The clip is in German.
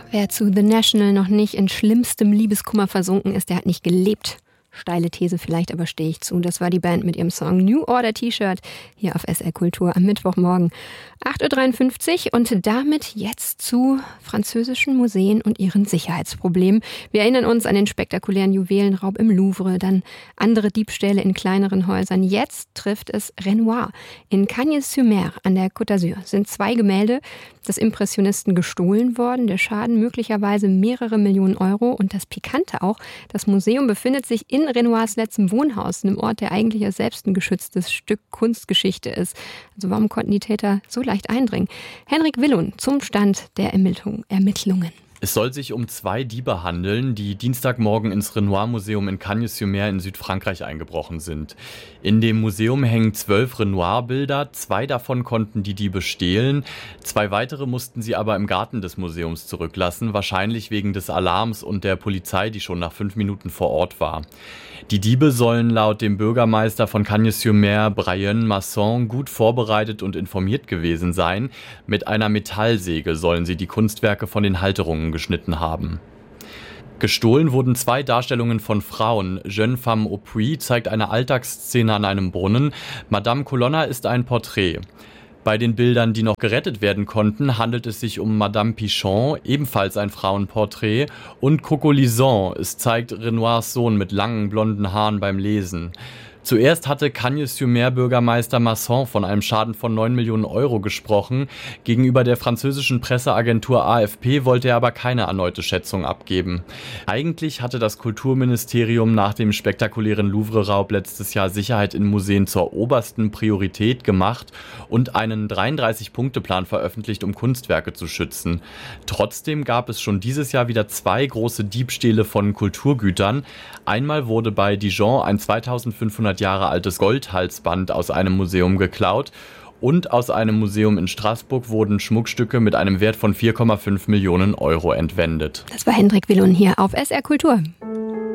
Wer zu The National noch nicht in schlimmstem Liebeskummer versunken ist, der hat nicht gelebt. Steile These vielleicht, aber stehe ich zu. Das war die Band mit ihrem Song New Order T-Shirt hier auf SR Kultur am Mittwochmorgen 8.53 Uhr und damit jetzt zu französischen Museen und ihren Sicherheitsproblemen. Wir erinnern uns an den spektakulären Juwelenraub im Louvre, dann andere Diebstähle in kleineren Häusern. Jetzt trifft es Renoir. In Cagnes-sur-Mer an der Côte d'Azur sind 2 Gemälde des Impressionisten gestohlen worden. Der Schaden möglicherweise mehrere Millionen Euro. Und das Pikante auch, das Museum befindet sich in Renoirs letztem Wohnhaus, einem Ort, der eigentlich ja selbst ein geschütztes Stück Kunstgeschichte ist. Also warum konnten die Täter so leicht eindringen? Henrik Willun zum Stand der Ermittlungen. Es soll sich um 2 Diebe handeln, die Dienstagmorgen ins Renoir-Museum in Cagnes-sur-Mer in Südfrankreich eingebrochen sind. In dem Museum hängen 12 Renoir-Bilder, 2 davon konnten die Diebe stehlen, 2 weitere mussten sie aber im Garten des Museums zurücklassen, wahrscheinlich wegen des Alarms und der Polizei, die schon nach 5 Minuten vor Ort war. Die Diebe sollen laut dem Bürgermeister von Cagnes-sur-Mer, Brian Masson, gut vorbereitet und informiert gewesen sein. Mit einer Metallsäge sollen sie die Kunstwerke von den Halterungen geschnitten haben. Gestohlen wurden 2 Darstellungen von Frauen. Jeune Femme au Puits zeigt eine Alltagsszene an einem Brunnen. Madame Colonna ist ein Porträt. Bei den Bildern, die noch gerettet werden konnten, handelt es sich um Madame Pichon, ebenfalls ein Frauenporträt, und Coco Lison. Es zeigt Renoirs Sohn mit langen blonden Haaren beim Lesen. Zuerst hatte Cagnes-sur-Mer-Bürgermeister Masson von einem Schaden von 9 Millionen Euro gesprochen. Gegenüber der französischen Presseagentur AFP wollte er aber keine erneute Schätzung abgeben. Eigentlich hatte das Kulturministerium nach dem spektakulären Louvre-Raub letztes Jahr Sicherheit in Museen zur obersten Priorität gemacht und einen 33-Punkte-Plan veröffentlicht, um Kunstwerke zu schützen. Trotzdem gab es schon dieses Jahr wieder 2 große Diebstähle von Kulturgütern. Einmal wurde bei Dijon ein 2500 Jahre altes Goldhalsband aus einem Museum geklaut und aus einem Museum in Straßburg wurden Schmuckstücke mit einem Wert von 4,5 Millionen Euro entwendet. Das war Henrik Willun hier auf SR Kultur.